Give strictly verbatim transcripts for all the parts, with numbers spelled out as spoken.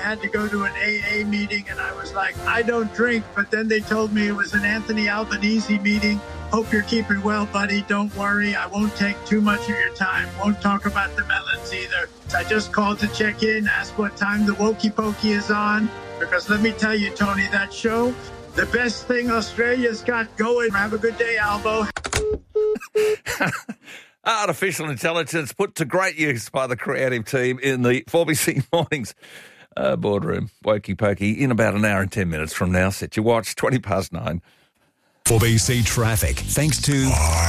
had to go to an A A meeting, and I was like, I don't drink. But then they told me it was an Anthony Albanese meeting. Hope you're keeping well, buddy. Don't worry. I won't take too much of your time. Won't talk about the melons either. I just called to check in, ask what time the Wokey Pokey is on. Because let me tell you, Tony, that show, the best thing Australia's got going. Have a good day, Albo. Artificial intelligence put to great use by the creative team in the four B C Mornings uh, boardroom. Wokey Pokey in about an hour and ten minutes from now. Set your watch, twenty past nine. four B C Traffic, thanks to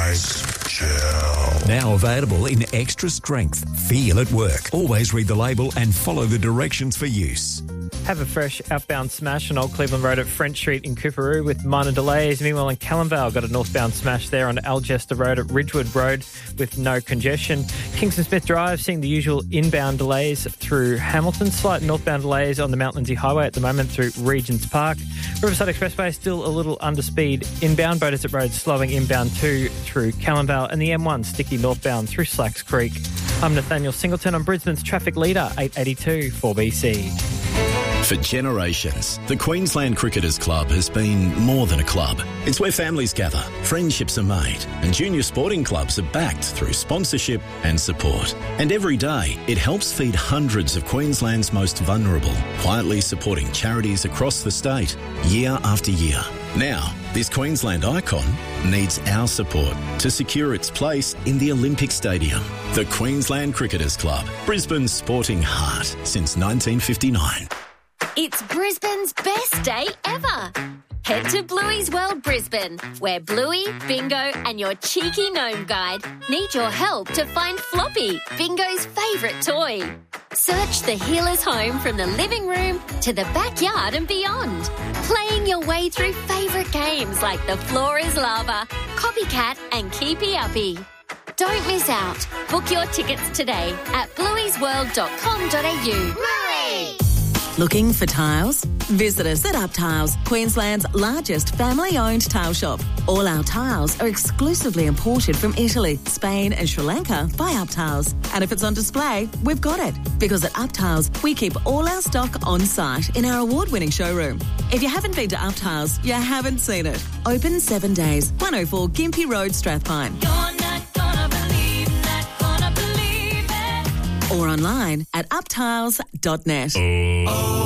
Mike Chill. Now available in extra strength. Feel at work. Always read the label and follow the directions for use. Have a fresh outbound smash on Old Cleveland Road at French Street in Coorparoo with minor delays. Meanwhile, in Callanvale, got a northbound smash there on Algester Road at Ridgewood Road with no congestion. Kingston Smith Drive, seeing the usual inbound delays through Hamilton. Slight northbound delays on the Mount Lindsay Highway at the moment through Regents Park. Riverside Expressway still a little under speed inbound. Beaudesert Road slowing inbound too through Callanvale. And the M one sticky northbound through Slacks Creek. I'm Nathaniel Singleton on Brisbane's traffic leader, eight eighty-two four B C. For generations, the Queensland Cricketers Club has been more than a club. It's where families gather, friendships are made, and junior sporting clubs are backed through sponsorship and support. And every day, it helps feed hundreds of Queensland's most vulnerable, quietly supporting charities across the state, year after year. Now, this Queensland icon needs our support to secure its place in the Olympic Stadium. The Queensland Cricketers Club, Brisbane's sporting heart since nineteen fifty-nine. It's Brisbane's best day ever. Head to Bluey's World Brisbane, where Bluey, Bingo and your cheeky gnome guide need your help to find Floppy, Bingo's favourite toy. Search the healer's home from the living room to the backyard and beyond, playing your way through favourite games like The Floor is Lava, Copycat and Keepy Uppy. Don't miss out. Book your tickets today at blueys world dot com dot a u. Hooray! Looking for tiles? Visit us at Up Tiles, Queensland's largest family-owned tile shop. All our tiles are exclusively imported from Italy, Spain and Sri Lanka by Up Tiles. And if it's on display, we've got it. Because at Up Tiles, we keep all our stock on site in our award-winning showroom. If you haven't been to Up Tiles, you haven't seen it. Open seven days, one oh four Gympie Road, Strathpine. You're not gonna believe, not gonna believe it. Or online at up tiles dot net. Oh,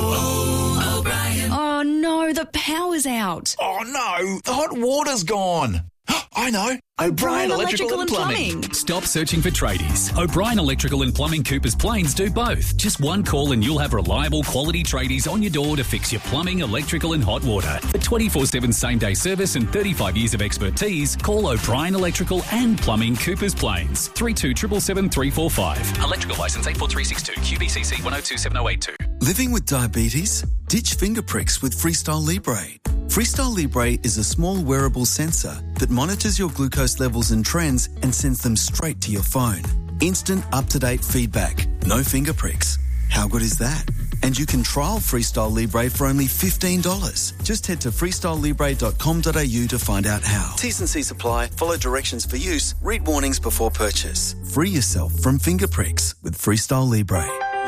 oh, O'Brien. Oh, no, the power's out. Oh, no, the hot water's gone. I know. O'Brien Electrical, Electrical and Plumbing. Plumbing. Stop searching for tradies. O'Brien Electrical and Plumbing Coopers Plains do both. Just one call and you'll have reliable quality tradies on your door to fix your plumbing, electrical and hot water. For twenty-four seven same-day service and thirty-five years of expertise, call O'Brien Electrical and Plumbing Coopers Plains. three two seven seven three four five. Electrical licence eight four three six two. Q B C C one oh two seven oh eight two. Living with diabetes? Ditch finger pricks with Freestyle Libre. Freestyle Libre is a small wearable sensor that monitors your glucose levels and trends and sends them straight to your phone. Instant, up-to-date feedback. No finger pricks. How good is that? And you can trial Freestyle Libre for only fifteen dollars. Just head to freestyle libre dot com dot a u to find out how. T's and C's apply. Follow directions for use. Read warnings before purchase. Free yourself from finger pricks with Freestyle Libre.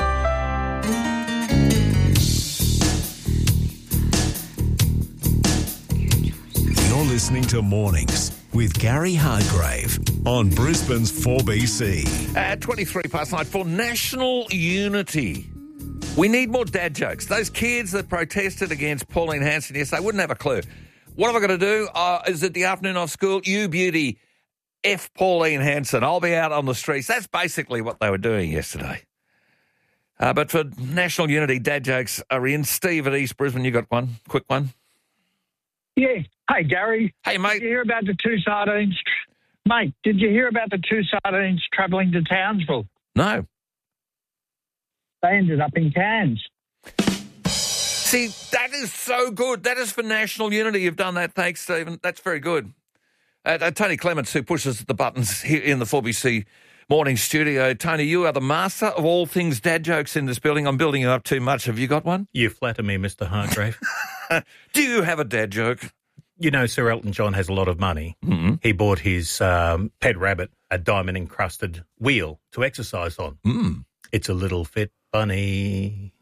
You're listening to Mornings with Gary Hargrave on Brisbane's four B C. At twenty-three past nine for National Unity. We need more dad jokes. Those kids that protested against Pauline Hanson yesterday wouldn't have a clue. What have I got to do? Uh, is it the afternoon off school? You beauty, F Pauline Hanson. I'll be out on the streets. That's basically what they were doing yesterday. Uh, but for National Unity, dad jokes are in. Steve at East Brisbane, you got one? Quick one? Yeah. Hey, Gary. Hey, mate. Did you hear about the two sardines? Mate, did you hear about the two sardines travelling to Townsville? No. They ended up in Cairns. See, that is so good. That is for National Unity. You've done that. Thanks, Stephen. That's very good. Uh, uh, Tony Clements, who pushes the buttons here in the four B C Morning Studio. Tony, you are the master of all things dad jokes in this building. I'm building you up too much. Have you got one? You flatter me, Mister Hargrave. Do you have a dad joke? You know, Sir Elton John has a lot of money. Mm-hmm. He bought his um, pet rabbit a diamond-encrusted wheel to exercise on. Mm. It's a little fit bunny.